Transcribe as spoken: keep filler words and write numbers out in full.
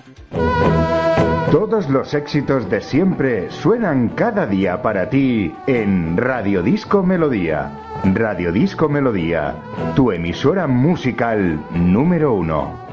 Todos los éxitos de siempre suenan cada día para ti en Radio Disco Melodía. Radio Disco Melodía, tu emisora musical número uno.